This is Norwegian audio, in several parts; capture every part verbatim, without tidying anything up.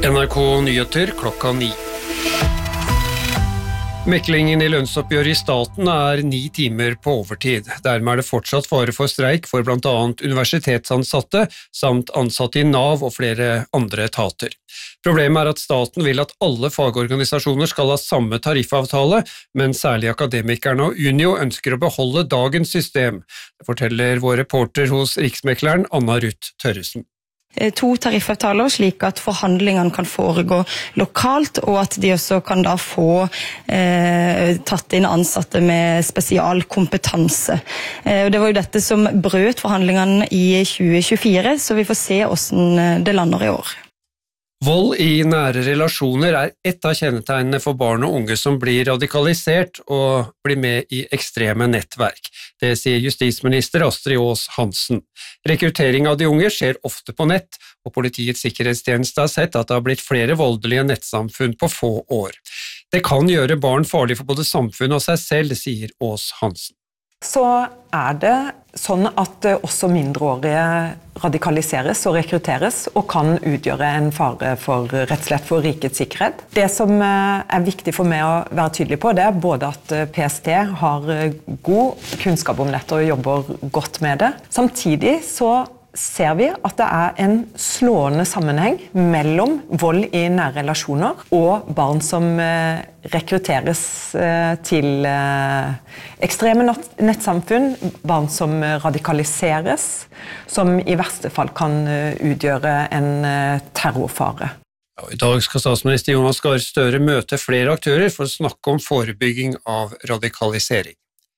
N R K Nyheter klokka ni. Meklingen i lønnsoppgjøret i staten er ni timer på overtid. Dermed er det fortsatt fare for streik for blant annet universitetsansatte, samt ansatte i Nav og flere andre etater. Problemet er at staten vil at alle fagorganisasjoner skal ha samme tariffavtale, men særlig Akademikerne og Unio ønsker å beholde dagens system. Det forteller vår reporter hos Riksmekleren, Anna Ruth Tørresen. To tariffavtaler slik at forhandlingene kan foregå lokalt, og at de også kan da få eh, tatt inn ansatte med spesialkompetanse. Eh, det var jo dette som brøt forhandlingene i tjue tjuefire, så vi får se hvordan det lander i år. Vold i nære relasjoner er ett av kjennetegnene for barn og unge som blir radikalisert og blir med i ekstreme nettverk. Det sier justisminister Astrid Aas Hansen. Rekruttering av de unge skjer ofte på nett, og Politiets sikkerhetstjeneste har sett at det har blitt flere voldelige nettsamfunn på få år. Det kan gjøre barn farlig for både samfunnet og seg selv, sier Aas Hansen. Så er det sånn at også mindreårige radikaliseres og rekrutteres, og kan utgjøre en fare for, rett og slett for rikets sikkerhet. Det som er viktig for meg å være tydelig på, det er både at P S T har god kunnskap om dette og jobber godt med det. Samtidig så ser vi at det er en slående sammenheng mellom vold i nære relasjoner og barn som rekrutteres til ekstreme nettsamfunn, barn som radikaliseres, som i verste fall kan utgjøre en terrorfare. Ja, I dag skal statsminister Jonas Gahr Støre møte flere aktører for å snakke om forebygging av radikalisering.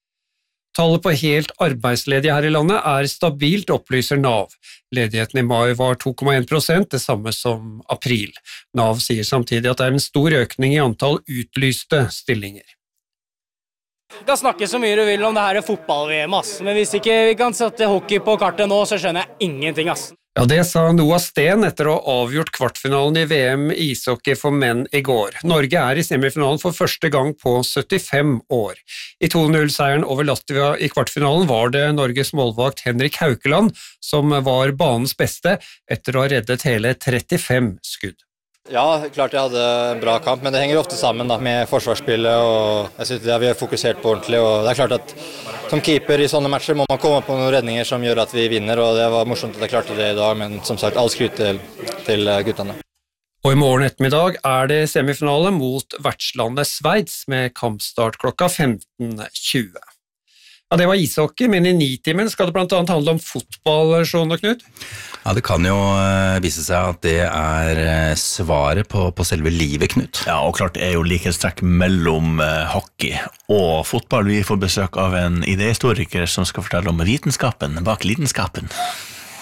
Tallet på helt arbeidsledige her i landet er stabilt, opplyser Nav. Ledigheten i mai var to komma en prosent, det samme som april. Nav sier samtidig at det er en stor økning i antall utlyste stillinger. Vi kan snakke så mye du vil om det her fotball-V M, ass. Men hvis ikke vi kan sette hockey på kartet nå, så skjønner jeg ingenting, ass. Ja, det sa Noah Sten etter å ha avgjort kvartfinalen i V M ishockey for menn i går. Norge er i semifinalen for første gang på syttifem år. I to null-seieren over Latvia i kvartfinalen var det Norges målvakt Henrik Haukeland som var banens beste etter å ha reddet hele trettifem skudd. Ja, klart jeg hadde en bra kamp, men det henger ofte sammen da, med forsvarsspillet, og jeg synes det har vi fokusert på ordentlig, og det er klart at som keeper i sånne matcher må man komme på noen redninger som gjør at vi vinner, og det var morsomt at jeg klarte det i dag, men som sagt, all skryt til, til guttene. Og i morgen ettermiddag er det semifinale mot vertslandet Sveits med kampstart klokka femten tjue. Ja, det var ishockey, men i nitimen skal det blant annet handle om fotball, Sjån og Knut? Ja, det kan jo vise seg at det er svaret på, på selve livet, Knut. Ja, og klart det er jo likhetstrekk mellom uh, hockey og fotball. Vi får besøk av en idéhistoriker som skal fortelle om vitenskapen bak lidenskapen.